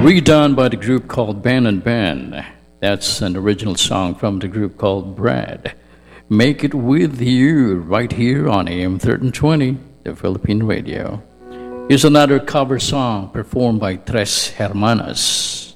redone by the group called Ben and Ben. That's an original song from the group called Brad. Make It With You, right here on AM 1320, the Philippine Radio. Here's another cover song performed by Tres Hermanas.